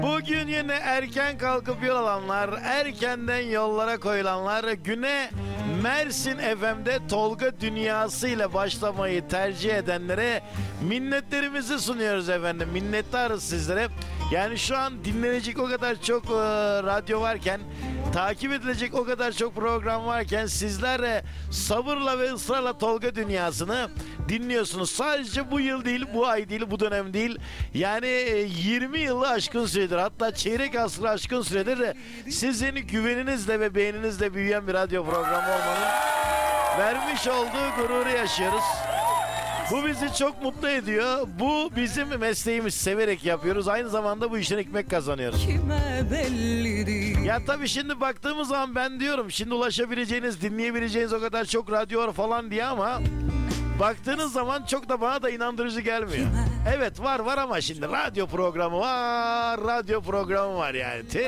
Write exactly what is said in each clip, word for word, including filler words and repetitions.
Bugün yine erken kalkıp yol alanlar, erkenden yollara koyulanlar, güne Mersin F M'de Tolga Dünyası ile başlamayı tercih edenlere minnetlerimizi sunuyoruz efendim. Minnettarız sizlere. Yani şu an dinlenecek o kadar çok e, radyo varken, takip edilecek o kadar çok program varken sizler de sabırla ve ısrarla Tolga Dünyası'nı dinliyorsunuz. Sadece bu yıl değil, bu ay değil, bu dönem değil. Yani yirmi yılı aşkın süredir, hatta çeyrek asrı aşkın süredir sizin güveninizle ve beğeninizle büyüyen bir radyo programı olmanın vermiş olduğu gururu yaşıyoruz. Bu bizi çok mutlu ediyor. Bu bizim mesleğimiz, severek yapıyoruz. Aynı zamanda bu işten ekmek kazanıyoruz. Ya tabii şimdi baktığımız zaman ben diyorum, şimdi ulaşabileceğiniz, dinleyebileceğiniz o kadar çok radyo var falan diye, ama baktığınız zaman çok da bana da inandırıcı gelmiyor. Evet var var ama şimdi radyo programı var, radyo programı var yani. Tee.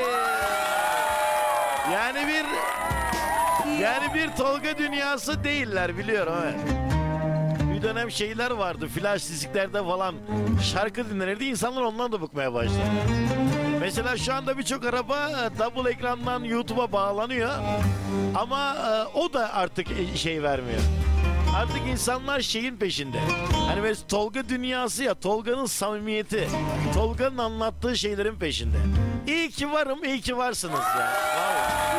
Yani bir yani bir Tolga Dünyası değiller, biliyorum evet. Bir dönem şeyler vardı, flash disklerde falan şarkı dinlenirdi, insanlar ondan da bıkmaya başladı. Mesela şu anda birçok araba double ekrandan YouTube'a bağlanıyor ama o da artık şey vermiyor. Artık insanlar şeyin peşinde. Hani mesela Tolga Dünyası ya, Tolga'nın samimiyeti, Tolga'nın anlattığı şeylerin peşinde. İyi ki varım, iyi ki varsınız ya. Vallahi.